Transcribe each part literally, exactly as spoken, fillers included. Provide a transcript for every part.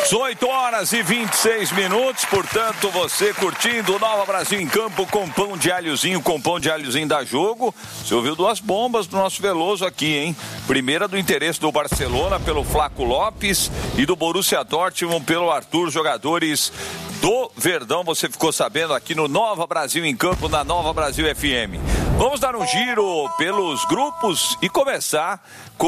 dezoito horas e vinte e seis minutos, portanto, você curtindo o Nova Brasil em Campo com pão de alhozinho, com pão de alhozinho da Jogo. Você ouviu duas bombas do nosso Veloso aqui, hein? Primeira do interesse do Barcelona pelo Flaco Lopes e do Borussia Dortmund pelo Arthur, jogadores do Verdão. Você ficou sabendo aqui no Nova Brasil em Campo, na Nova Brasil F M. Vamos dar um giro pelos grupos e começar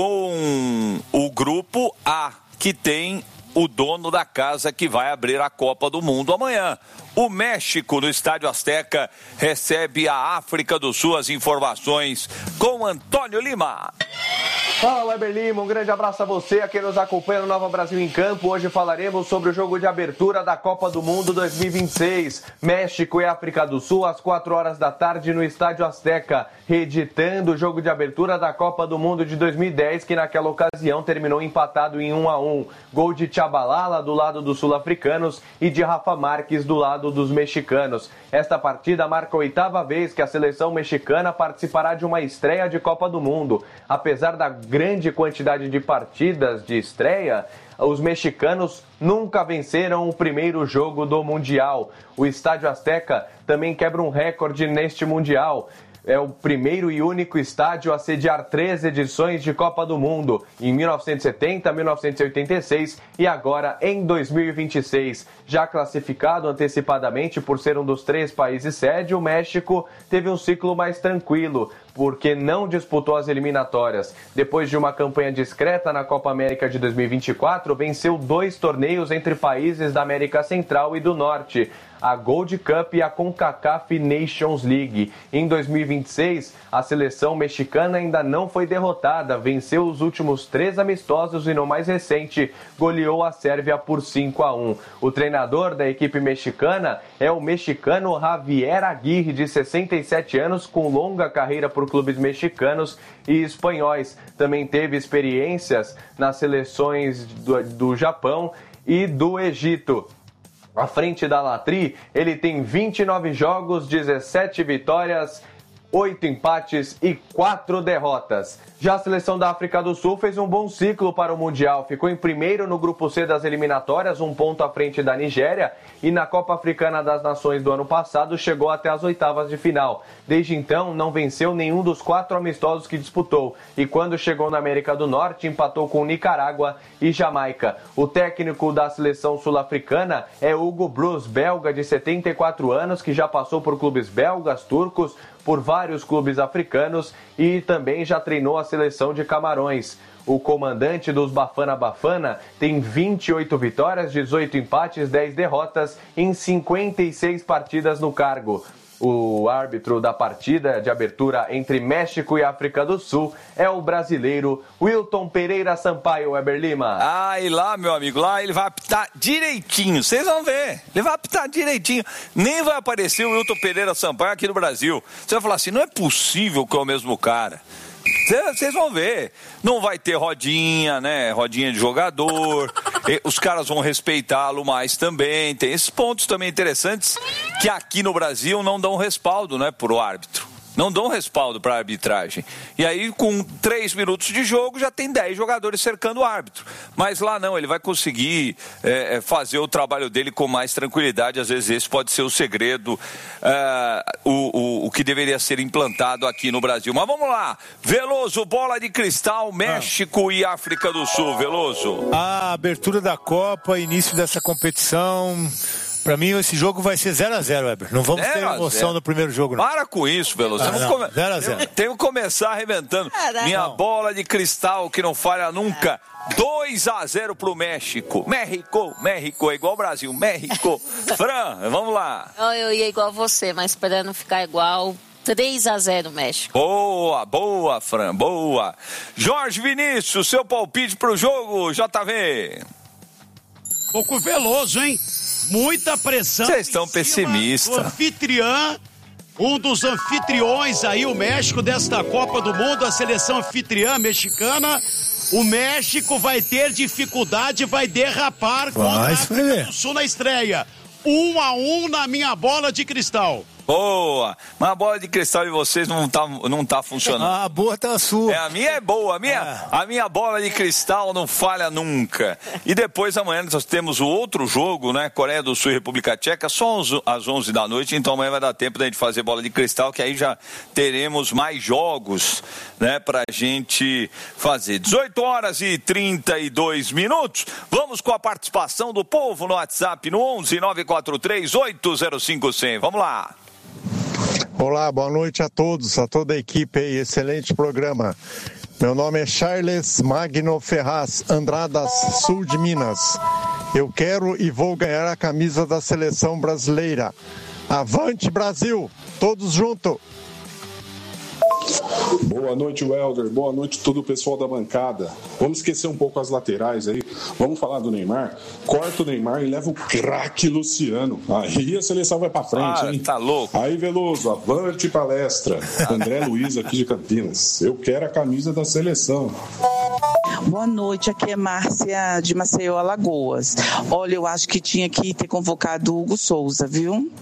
com o grupo A, que tem o dono da casa que vai abrir a Copa do Mundo amanhã. O México, no Estádio Azteca, recebe a África do Sul. As informações com Antônio Lima. Fala, Weber Lima, um grande abraço a você, a quem nos acompanha no Nova Brasil em Campo. Hoje falaremos sobre o jogo de abertura da Copa do Mundo dois mil e vinte e seis. México e África do Sul, às quatro horas da tarde no Estádio Azteca, reeditando o jogo de abertura da Copa do Mundo de dois mil e dez, que naquela ocasião terminou empatado em um a um. Gol de Tchabalala do lado dos sul-africanos e de Rafa Marques do lado dos mexicanos. Esta partida marca a oitava vez que a seleção mexicana participará de uma estreia de Copa do Mundo. Apesar da grande quantidade de partidas de estreia, os mexicanos nunca venceram o primeiro jogo do Mundial. O Estádio Azteca também quebra um recorde neste Mundial. É o primeiro e único estádio a sediar três edições de Copa do Mundo, em mil novecentos e setenta, mil novecentos e oitenta e seis e agora em dois mil e vinte e seis. Já classificado antecipadamente por ser um dos três países sede, o México teve um ciclo mais tranquilo, porque não disputou as eliminatórias. Depois de uma campanha discreta na Copa América de dois mil e vinte e quatro, venceu dois torneios entre países da América Central e do Norte, a Gold Cup e a CONCACAF Nations League. Em dois mil e vinte e seis, a seleção mexicana ainda não foi derrotada, venceu os últimos três amistosos e no mais recente goleou a Sérvia por cinco a um. O treinador da equipe mexicana é o mexicano Javier Aguirre, de sessenta e sete anos, com longa carreira por clubes mexicanos e espanhóis. Também teve experiências nas seleções do, do Japão e do Egito. À frente da Latri, ele tem vinte e nove jogos, dezessete vitórias, oito empates e quatro derrotas. Já a seleção da África do Sul fez um bom ciclo para o Mundial. Ficou em primeiro no grupo C das eliminatórias, um ponto à frente da Nigéria, e na Copa Africana das Nações do ano passado chegou até as oitavas de final. Desde então, não venceu nenhum dos quatro amistosos que disputou. E quando chegou na América do Norte, empatou com Nicarágua e Jamaica. O técnico da seleção sul-africana é Hugo Broos, belga de setenta e quatro anos, que já passou por clubes belgas, turcos, por vários clubes africanos e também já treinou a seleção de Camarões. O comandante dos Bafana Bafana tem vinte e oito vitórias, dezoito empates, dez derrotas em cinquenta e seis partidas no cargo. O árbitro da partida de abertura entre México e África do Sul é o brasileiro Wilton Pereira Sampaio. Weber Lima. Ah, e lá, meu amigo, lá ele vai apitar direitinho. Vocês vão ver. Ele vai apitar direitinho. Nem vai aparecer o Wilton Pereira Sampaio aqui no Brasil. Você vai falar assim, não é possível que é o mesmo cara. Vocês vão ver. Não vai ter rodinha, né? Rodinha de jogador. Os caras vão respeitá-lo mais também. Tem esses pontos também interessantes que aqui no Brasil não dão respaldo, né, pro árbitro. Não dão respaldo para a arbitragem. E aí, com três minutos de jogo, já tem dez jogadores cercando o árbitro. Mas lá não, ele vai conseguir é, fazer o trabalho dele com mais tranquilidade. Às vezes esse pode ser o segredo, é, o, o, o que deveria ser implantado aqui no Brasil. Mas vamos lá, Veloso, bola de cristal, México ah. e África do Sul, Veloso. A abertura da Copa, início dessa competição... Pra mim, esse jogo vai ser zero a zero, Weber. Não vamos ter emoção no primeiro jogo, não. Para com isso, Veloso. Ah, come... zero a zero. Tem que começar arrebentando. É, Minha não. bola de cristal que não falha nunca. dois a zero pro México. México, México, é igual o Brasil. México. Fran, vamos lá. Eu, eu ia igual você, mas para não ficar igual... três a zero México. Boa, boa, Fran, boa. Jorge Vinícius, seu palpite pro jogo, J V. Pouco Veloso, hein? Muita pressão. Vocês estão pessimistas. O anfitriã, um dos anfitriões aí, o México, desta Copa do Mundo, a seleção anfitriã mexicana. O México vai ter dificuldade, vai derrapar contra a África do Sul na estreia. Um a um na minha bola de cristal. Boa! Mas a bola de cristal de vocês não tá, não tá funcionando. Ah, a boa tá a sua. É, a minha é boa. A minha, é. a minha bola de cristal não falha nunca. E depois, amanhã, nós temos o outro jogo, né? Coreia do Sul e República Tcheca, só às onze da noite. Então, amanhã vai dar tempo da gente fazer bola de cristal, que aí já teremos mais jogos, né? Pra gente fazer. dezoito horas e trinta e dois minutos. Vamos com a participação do povo no WhatsApp no onze nove quatro três oito zero cinco cem. Vamos lá. Olá, boa noite a todos, a toda a equipe aí, excelente programa. Meu nome é Charles Magno Ferraz, Andradas, sul de Minas. Eu quero e vou ganhar a camisa da seleção brasileira. Avante Brasil, todos juntos! Boa noite, Welder. Boa noite todo o pessoal da bancada. Vamos esquecer um pouco as laterais aí. Vamos falar do Neymar. Corta o Neymar e leva o craque Luciano. Aí a seleção vai pra frente, ah, hein? Tá louco. Aí, Veloso, avante palestra. André Luiz aqui de Campinas. Eu quero a camisa da seleção. Boa noite, aqui é Márcia de Maceió, Alagoas. Olha, eu acho que tinha que ter convocado o Hugo Souza, viu?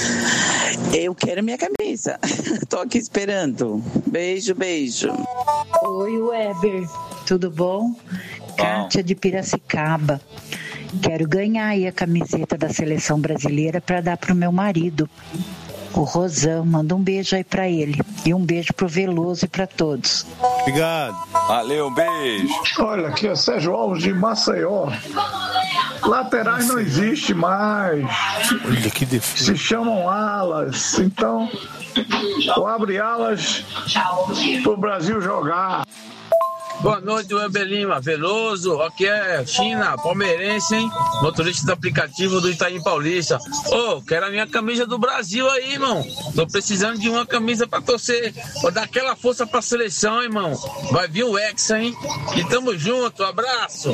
Eu quero minha camisa. Tô aqui esperando. Beijo, beijo. Oi, Weber. Tudo bom? Kátia de Piracicaba. Quero ganhar aí a camiseta da seleção brasileira para dar pro meu marido, o Rosão. Manda um beijo aí para ele. E um beijo pro Veloso e para todos. Obrigado. Valeu, um beijo. Olha, aqui é Sérgio Alves de Maceió. Laterais não existe mais. Olha que defesa. Se chamam alas. Então, ou abre alas pro Brasil jogar. Boa noite, Weber Lima, Veloso, aqui é China, palmeirense, hein? Motorista do aplicativo do Itaim Paulista. Ô, oh, quero a minha camisa do Brasil aí, irmão. Tô precisando de uma camisa pra torcer, pra dar aquela força pra seleção, irmão. Vai vir o Hexa, hein? E tamo junto, abraço.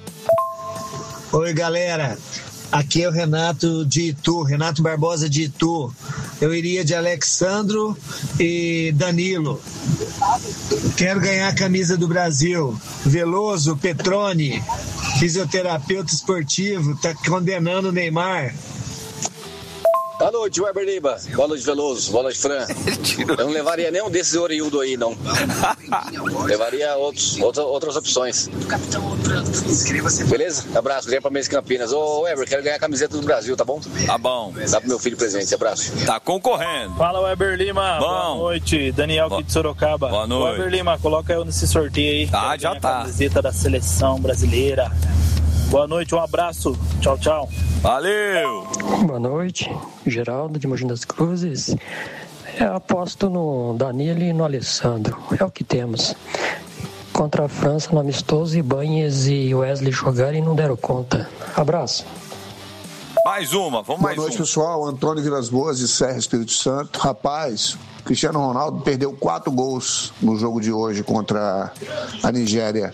Oi, galera. Aqui é o Renato de Itu, Renato Barbosa de Itu. Eu iria de Alexandro e Danilo. Quero ganhar a camisa do Brasil. Veloso, Petroni, fisioterapeuta esportivo, tá condenando o Neymar. Boa noite, Weber Lima. Boa noite, Veloso. Boa noite, Fran. Eu não levaria nenhum desses oriundos aí, não. Levaria outros, outras, outras opções. Beleza? Abraço. Ganhei pra Mês Campinas. Ô, Weber, quero ganhar a camiseta do Brasil, tá bom? Tá bom. Dá pro meu filho presente. Abraço. Tá concorrendo. Fala, Weber Lima. Bom. Boa noite. Daniel aqui de Sorocaba. Boa noite. Weber Lima, coloca eu nesse sorteio aí. Ah, já tá. A camiseta da seleção brasileira. Boa noite, um abraço. Tchau, tchau. Valeu. Boa noite, Geraldo de Mogi das Cruzes. Eu aposto no Danilo e no Alessandro. É o que temos. Contra a França, no amistoso, Ibanez e Wesley jogaram e não deram conta. Abraço. Mais uma, vamos mais uma. Boa noite, pessoal. Antônio Vilas Boas, de Serra, Espírito Santo. Rapaz, Cristiano Ronaldo perdeu quatro gols no jogo de hoje contra a Nigéria.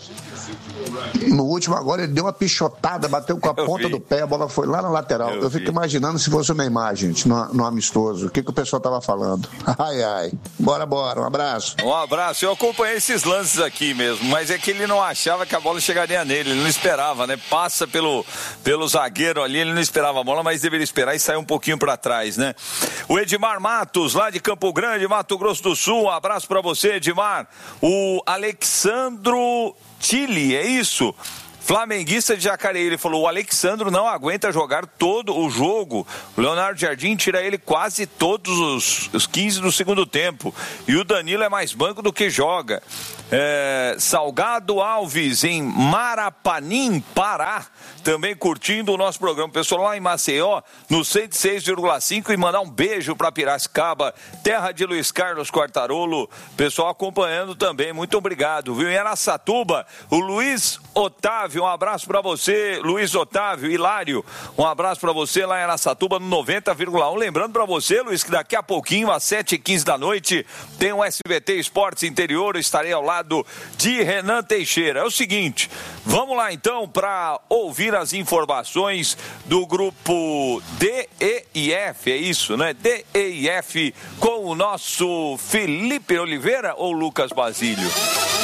No último agora ele deu uma pichotada, bateu com a ponta do pé, a bola foi lá na lateral. Eu, eu fico imaginando se fosse o Neymar, gente, no, no amistoso. O que, que o pessoal tava falando? Ai, ai. Bora, bora. Um abraço. Um abraço. Eu acompanhei esses lances aqui mesmo, mas é que ele não achava que a bola chegaria nele. Ele não esperava, né? Passa pelo, pelo zagueiro ali, ele não esperava a bola, mas deveria esperar e sair um pouquinho para trás, né? O Edmar Matos, lá de Campo Grande, Mato Grosso do Sul. Um abraço para você, Edmar. O Alexandro Chile, é isso? Flamenguista de Jacareí, ele falou, o Alexandro não aguenta jogar todo o jogo. O Leonardo Jardim tira ele quase todos os, os quinze do segundo tempo. E o Danilo é mais banco do que joga. É, Salgado Alves, em Marapanim, Pará, também curtindo o nosso programa. Pessoal lá em Maceió, no cento e seis vírgula cinco, e mandar um beijo para Piracicaba, terra de Luiz Carlos Quartarolo. Pessoal acompanhando também, muito obrigado, viu? Em Araçatuba, o Luiz Otávio, um abraço para você, Luiz Otávio. Hilário, um abraço para você lá em Araçatuba, no noventa vírgula um. Lembrando para você, Luiz, que daqui a pouquinho, às sete e quinze da noite, tem o S B T Esportes Interior. Eu estarei ao lado de Renan Teixeira. É o seguinte, vamos lá então para ouvir as informações do grupo D E I F, é isso, né? D E I F com o nosso Felipe Oliveira ou Lucas Basílio?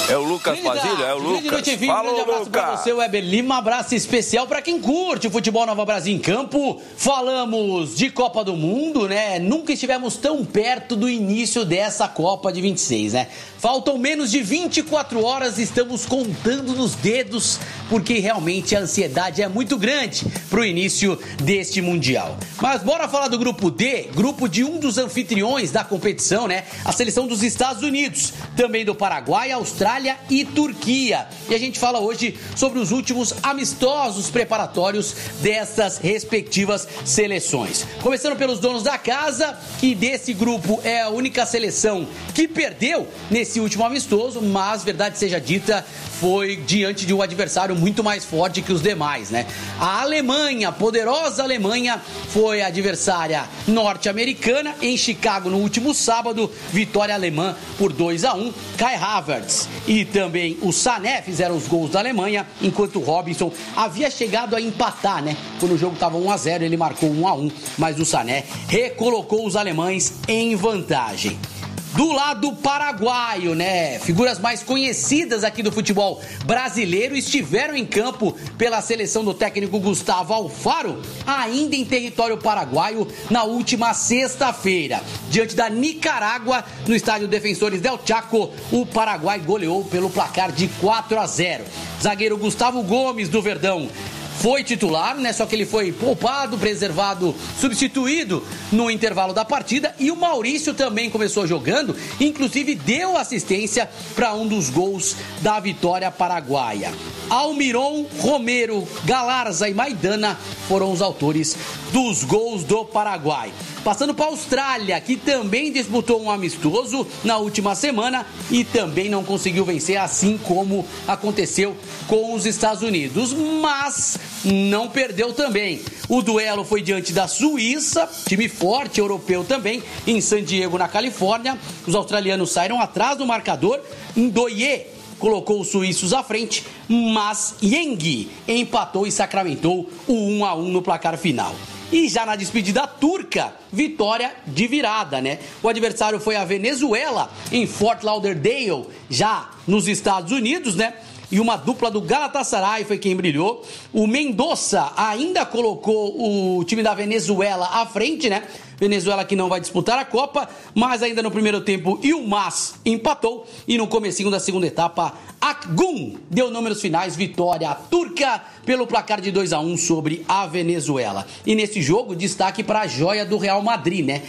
É o Lucas Basílio? É o Lucas. Noite, Fala, um grande abraço Lucas. Pra você, Weber Lima. Um abraço especial pra quem curte o futebol Nova Brasil em campo. Falamos de Copa do Mundo, né? Nunca estivemos tão perto do início dessa Copa de vinte e seis, né? Faltam menos de vinte e quatro horas, estamos contando nos dedos, porque realmente a ansiedade é muito grande pro início deste Mundial. Mas bora falar do grupo D, grupo de um dos anfitriões da competição, né? A seleção dos Estados Unidos, também do Paraguai, Austrália e Turquia. E a gente fala hoje sobre os últimos amistosos preparatórios dessas respectivas seleções. Começando pelos donos da casa, que desse grupo é a única seleção que perdeu nesse último amistoso, mas, verdade seja dita, foi diante de um adversário muito mais forte que os demais, né? A Alemanha, poderosa Alemanha, foi a adversária norte-americana em Chicago no último sábado, vitória alemã por dois a um. Kai Havertz e também o Sané fizeram os gols da Alemanha, enquanto o Robinson havia chegado a empatar, né? Quando o jogo estava um a zero, ele marcou um a um, mas o Sané recolocou os alemães em vantagem. Do lado paraguaio, né? Figuras mais conhecidas aqui do futebol brasileiro estiveram em campo pela seleção do técnico Gustavo Alfaro, ainda em território paraguaio, na última sexta-feira. Diante da Nicarágua, no estádio Defensores del Chaco, o Paraguai goleou pelo placar de quatro a zero. Zagueiro Gustavo Gomes, do Verdão, foi titular, né? Só que ele foi poupado, preservado, substituído no intervalo da partida. E o Maurício também começou jogando, inclusive deu assistência para um dos gols da vitória paraguaia. Almiron, Romero, Galarza e Maidana foram os autores dos gols do Paraguai. Passando para a Austrália, que também disputou um amistoso na última semana e também não conseguiu vencer, assim como aconteceu com os Estados Unidos, mas não perdeu também. O duelo foi diante da Suíça, time forte europeu também, em San Diego, na Califórnia. Os australianos saíram atrás do marcador. Ndoye colocou os suíços à frente, mas Yeng empatou e sacramentou o um a um no placar final. E já na despedida turca, vitória de virada, né? O adversário foi a Venezuela, em Fort Lauderdale, já nos Estados Unidos, né? E uma dupla do Galatasaray foi quem brilhou. O Mendoza ainda colocou o time da Venezuela à frente, né? Venezuela que não vai disputar a Copa, mas ainda no primeiro tempo Yilmaz empatou e no comecinho da segunda etapa Akgun deu números finais, vitória turca pelo placar de dois a um sobre a Venezuela. E nesse jogo, destaque para a joia do Real Madrid, né?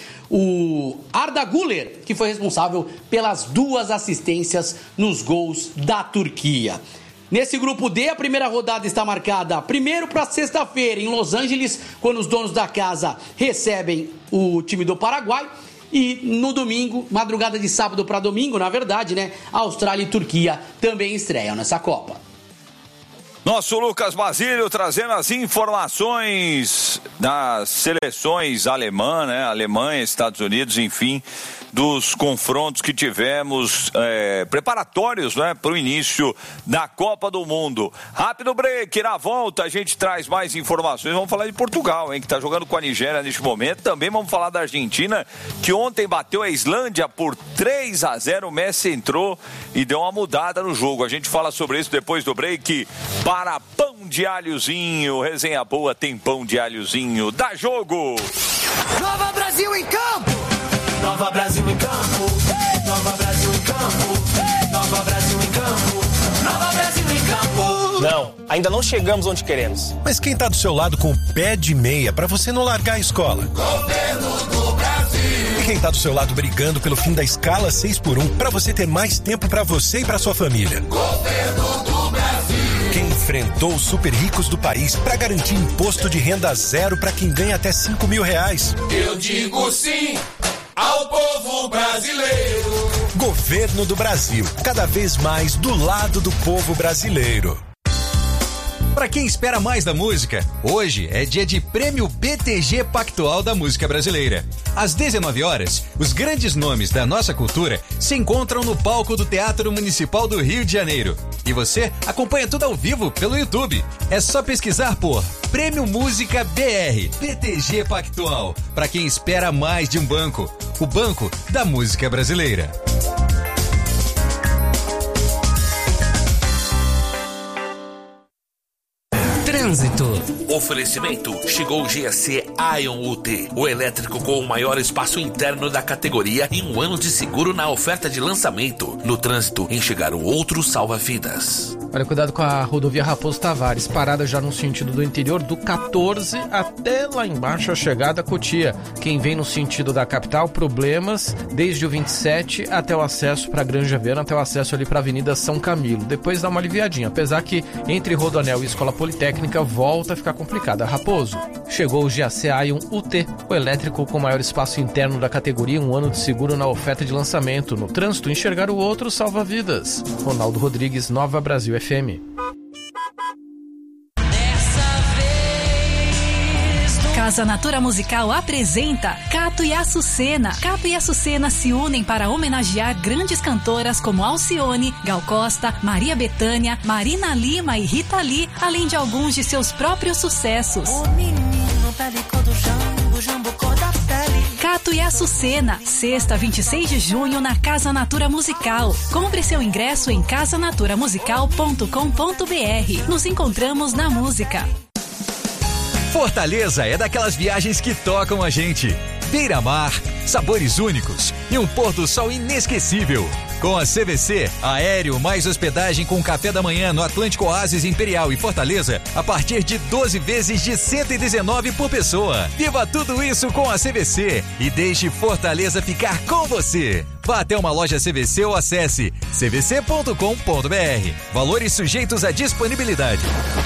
O Arda Güler, que foi responsável pelas duas assistências nos gols da Turquia. Nesse grupo D, a primeira rodada está marcada primeiro para sexta-feira em Los Angeles, quando os donos da casa recebem o time do Paraguai. E no domingo, madrugada de sábado para domingo, na verdade, né? Austrália e Turquia também estreiam nessa Copa. Nosso Lucas Basílio trazendo as informações das seleções alemã, né? Alemanha, Estados Unidos, enfim, dos confrontos que tivemos é, preparatórios, né, para o início da Copa do Mundo. Rápido break, na volta a gente traz mais informações. Vamos falar de Portugal, hein, que está jogando com a Nigéria neste momento. Também vamos falar da Argentina, que ontem bateu a Islândia por três a zero. O Messi entrou e deu uma mudada no jogo. A gente fala sobre isso depois do break. Para pão de alhozinho, resenha boa tem pão de alhozinho. Dá jogo! Nova Brasil em campo! Nova Brasil em campo! Nova Brasil em campo! Nova Brasil em campo! Nova Brasil em campo! Não, ainda não chegamos onde queremos. Mas quem tá do seu lado com o pé de meia pra você não largar a escola? Governo do Brasil! E quem tá do seu lado brigando pelo fim da escala seis por um pra você ter mais tempo pra você e pra sua família? Governo do Brasil! Quem enfrentou os super ricos do país para garantir imposto de renda zero para quem ganha até cinco mil reais? Eu digo sim ao povo brasileiro. Governo do Brasil, cada vez mais do lado do povo brasileiro. Para quem espera mais da música, hoje é dia de Prêmio B T G Pactual da Música Brasileira. Às dezenove horas, os grandes nomes da nossa cultura se encontram no palco do Teatro Municipal do Rio de Janeiro. E você acompanha tudo ao vivo pelo YouTube. É só pesquisar por Prêmio Música B R, B T G Pactual, para quem espera mais de um banco, o Banco da Música Brasileira. trânsito. Oferecimento, chegou o G A C Ion U T, o elétrico com o maior espaço interno da categoria e um ano de seguro na oferta de lançamento. No trânsito, enxergaram outros salva-vidas. Olha, cuidado com a rodovia Raposo Tavares, parada já no sentido do interior do quatorze até lá embaixo a chegada a Cotia. Quem vem no sentido da capital, problemas desde o vinte e sete até o acesso para Granja Viana, até o acesso ali para a Avenida São Camilo. Depois dá uma aliviadinha, apesar que entre Rodoanel e Escola Politécnica volta a ficar complicada. Raposo, chegou o G A C Ion U T, o elétrico com maior espaço interno da categoria, um ano de seguro na oferta de lançamento. No trânsito, enxergar o outro salva-vidas. Ronaldo Rodrigues, Nova Brasil F M. Casa Natura Musical apresenta Cato e Açucena. Cato e Açucena se unem para homenagear grandes cantoras como Alcione, Gal Costa, Maria Bethânia, Marina Lima e Rita Lee, além de alguns de seus próprios sucessos. O menino tá licando jambo, jambo cor da pele. Cato e Açucena, sexta, vinte e seis de junho, na Casa Natura Musical. Compre seu ingresso em casa natura musical ponto com ponto b r. Nos encontramos na música. Fortaleza é daquelas viagens que tocam a gente. Beira-mar, sabores únicos e um pôr do sol inesquecível. Com a C V C, aéreo mais hospedagem com café da manhã no Atlântico Oasis Imperial e Fortaleza, a partir de doze vezes de cento e dezenove por pessoa. Viva tudo isso com a C V C e deixe Fortaleza ficar com você. Vá até uma loja C V C ou acesse c v c ponto com ponto b r. Valores sujeitos à disponibilidade.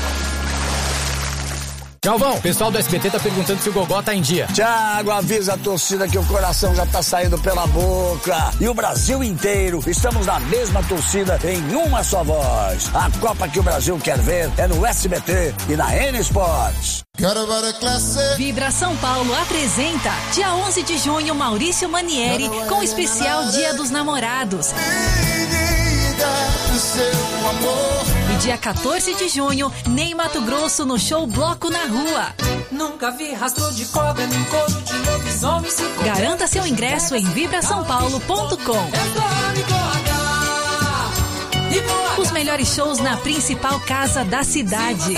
Galvão, o pessoal do S B T tá perguntando se o Gogó tá em dia. Thiago, avisa a torcida que o coração já tá saindo pela boca. E o Brasil inteiro, estamos na mesma torcida em uma só voz. A Copa que o Brasil quer ver é no S B T e na N Sports. Vibra São Paulo apresenta dia onze de junho Maurício Manieri com o especial Dia dos Namorados. E dia quatorze de junho, Ney Mato Grosso no show Bloco na Rua. Nunca vi rastro de cobra nem couro de lobisomem. Garanta seu ingresso em vibra são paulo ponto com. Os melhores shows na principal casa da cidade.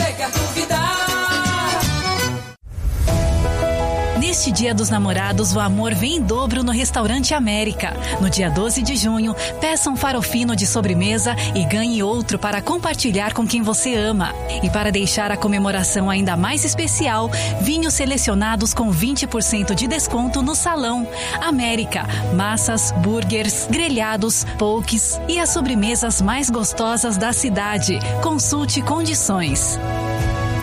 Neste Dia dos Namorados, o amor vem em dobro no Restaurante América. No dia doze de junho, peça um farofino de sobremesa e ganhe outro para compartilhar com quem você ama. E para deixar a comemoração ainda mais especial, vinhos selecionados com vinte por cento de desconto no salão. América, massas, burgers, grelhados, pokés e as sobremesas mais gostosas da cidade. Consulte condições.